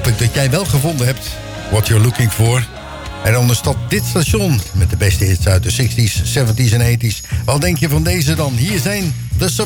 hoop ik dat jij wel gevonden hebt what you're looking for. En dan staat dit station met de beste hits uit de 60s, 70s en 80s. Wat denk je van deze dan? Hier zijn de